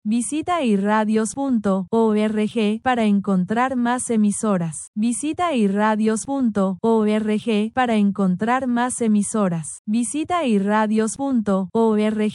Visita irradios.org para encontrar más emisoras. Visita irradios.org para encontrar más emisoras. Visita irradios.org.